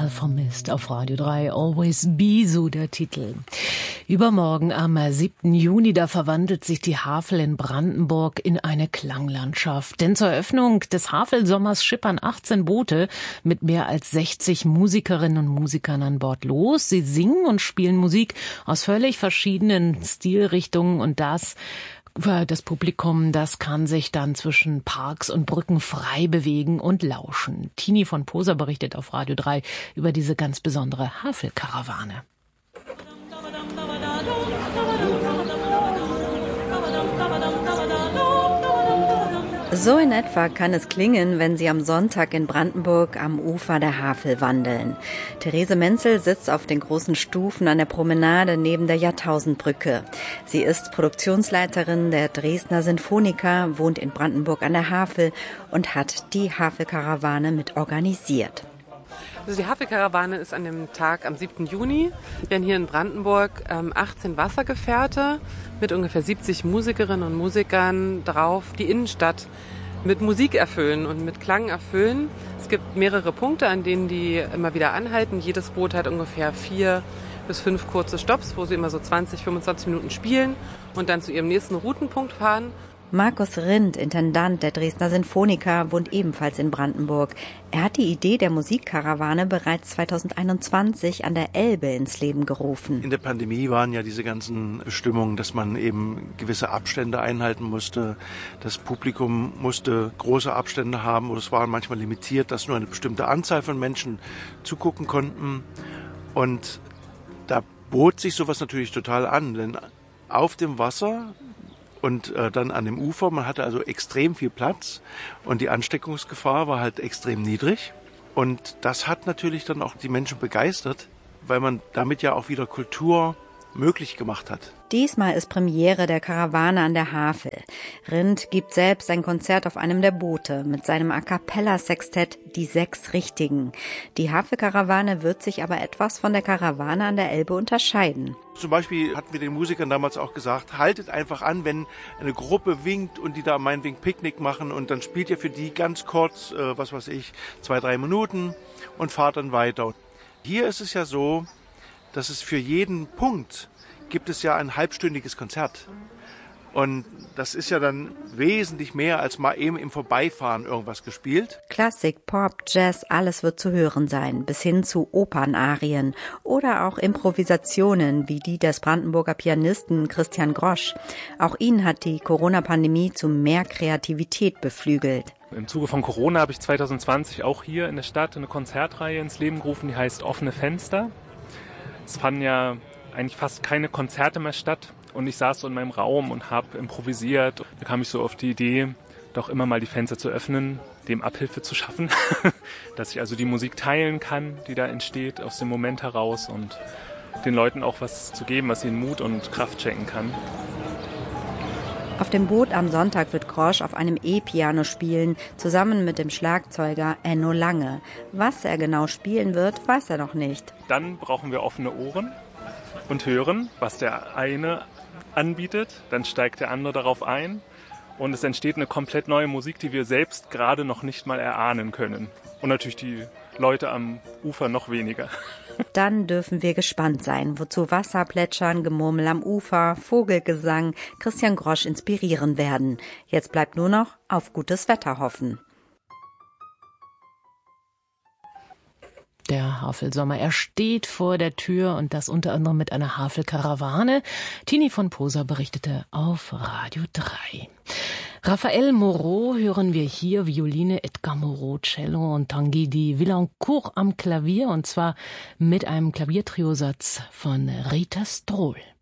vermisst auf Radio 3. Always Be, so der Titel. Übermorgen am 7. Juni, da verwandelt sich die Havel in Brandenburg in eine Klanglandschaft. Denn zur Eröffnung des Havelsommers schippern 18 Boote mit mehr als 60 Musikerinnen und Musikern an Bord los. Sie singen und spielen Musik aus völlig verschiedenen Stilrichtungen und das Publikum, das kann sich dann zwischen Parks und Brücken frei bewegen und lauschen. Tini von Poser berichtet auf Radio 3 über diese ganz besondere Havelkarawane. So in etwa kann es klingen, wenn Sie am Sonntag in Brandenburg am Ufer der Havel wandeln. Therese Menzel sitzt auf den großen Stufen an der Promenade neben der Jahrtausendbrücke. Sie ist Produktionsleiterin der Dresdner Sinfoniker, wohnt in Brandenburg an der Havel und hat die Havelkarawane mit organisiert. Also die Havelkarawane ist an dem Tag am 7. Juni. Wir haben hier in Brandenburg 18 Wassergefährte mit ungefähr 70 Musikerinnen und Musikern drauf, die Innenstadt mit Musik erfüllen und mit Klang erfüllen. Es gibt mehrere Punkte, an denen die immer wieder anhalten. Jedes Boot hat ungefähr 4 bis 5 kurze Stopps, wo sie immer so 20, 25 Minuten spielen und dann zu ihrem nächsten Routenpunkt fahren. Markus Rindt, Intendant der Dresdner Sinfoniker, wohnt ebenfalls in Brandenburg. Er hat die Idee der Musikkarawane bereits 2021 an der Elbe ins Leben gerufen. In der Pandemie waren ja diese ganzen Bestimmungen, dass man eben gewisse Abstände einhalten musste. Das Publikum musste große Abstände haben oder es war manchmal limitiert, dass nur eine bestimmte Anzahl von Menschen zugucken konnten. Und da bot sich sowas natürlich total an, denn auf dem Wasser und dann an dem Ufer, man hatte also extrem viel Platz und die Ansteckungsgefahr war halt extrem niedrig. Und das hat natürlich dann auch die Menschen begeistert, weil man damit ja auch wieder Kultur möglich gemacht hat. Diesmal ist Premiere der Karawane an der Havel. Rindt gibt selbst ein Konzert auf einem der Boote mit seinem A-cappella-Sextett Die 6 Richtigen. Die Havelkarawane wird sich aber etwas von der Karawane an der Elbe unterscheiden. Zum Beispiel hatten wir den Musikern damals auch gesagt, haltet einfach an, wenn eine Gruppe winkt und die da meinetwegen Picknick machen und dann spielt ihr für die ganz kurz, 2-3 Minuten und fahrt dann weiter. Hier ist es ja so, dass es für jeden Punkt gibt es ja ein halbstündiges Konzert. Und das ist ja dann wesentlich mehr als mal eben im Vorbeifahren irgendwas gespielt. Klassik, Pop, Jazz, alles wird zu hören sein, bis hin zu Opernarien oder auch Improvisationen wie die des Brandenburger Pianisten Christian Grosch. Auch ihn hat die Corona-Pandemie zu mehr Kreativität beflügelt. Im Zuge von Corona habe ich 2020 auch hier in der Stadt eine Konzertreihe ins Leben gerufen, die heißt Offene Fenster. Es fanden ja eigentlich fast keine Konzerte mehr statt und ich saß so in meinem Raum und habe improvisiert. Da kam ich so auf die Idee, doch immer mal die Fenster zu öffnen, dem Abhilfe zu schaffen, dass ich also die Musik teilen kann, die da entsteht, aus dem Moment heraus und den Leuten auch was zu geben, was ihnen Mut und Kraft schenken kann. Auf dem Boot am Sonntag wird Grosch auf einem E-Piano spielen, zusammen mit dem Schlagzeuger Enno Lange. Was er genau spielen wird, weiß er noch nicht. Dann brauchen wir offene Ohren und hören, was der eine anbietet. Dann steigt der andere darauf ein und es entsteht eine komplett neue Musik, die wir selbst gerade noch nicht mal erahnen können. Und natürlich die Leute am Ufer noch weniger. Dann dürfen wir gespannt sein, wozu Wasserplätschern, Gemurmel am Ufer, Vogelgesang Christian Grosch inspirieren werden. Jetzt bleibt nur noch auf gutes Wetter hoffen. Der Havelsommer, er steht vor der Tür und das unter anderem mit einer Havelkarawane. Tini von Poser berichtete auf Radio 3. Raphael Moreau hören wir hier, Violine, Edgar Moreau, Cello und Tanguy de Villancourt am Klavier und zwar mit einem Klaviertriosatz von Rita Strohl.